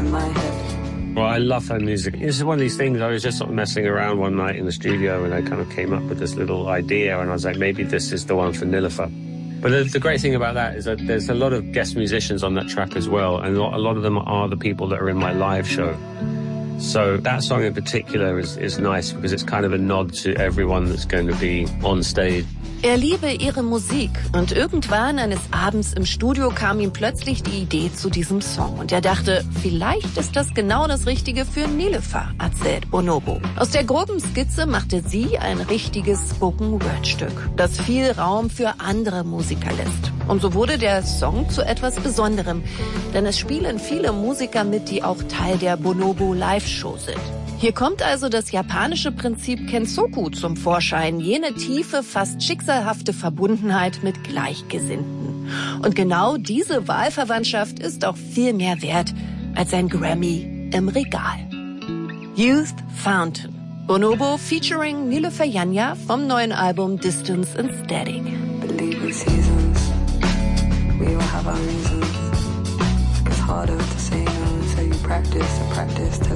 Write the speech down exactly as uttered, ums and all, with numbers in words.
in my head. Well, I love her music. This is one of these things, I was just sort of messing around one night in the studio and I kind of came up with this little idea and I was like, maybe this is the one for Niloufer. But the, the great thing about that is that there's a lot of guest musicians on that track as well, and a lot, a lot of them are the people that are in my live show. So that song in particular is, is nice because it's kind of a nod to everyone that's going to be on stage. Er liebe ihre Musik und irgendwann eines Abends im Studio kam ihm plötzlich die Idee zu diesem Song und er dachte, vielleicht ist das genau das Richtige für Niloufer, erzählt Bonobo. Aus der groben Skizze machte sie ein richtiges Spoken-Word-Stück, das viel Raum für andere Musiker lässt. Und so wurde der Song zu etwas Besonderem, denn es spielen viele Musiker mit, die auch Teil der Bonobo Live-Show sind. Hier kommt also das japanische Prinzip Kensoku zum Vorschein, jene tiefe, fast schicksalhafte Verbundenheit mit Gleichgesinnten. Und genau diese Wahlverwandtschaft ist auch viel mehr wert als ein Grammy im Regal. Youth Fountain. Bonobo featuring Niloufer Yanya vom neuen Album Distance and Static. Believe in seasons, we all have our reasons. It's harder to say no until you practice and practice till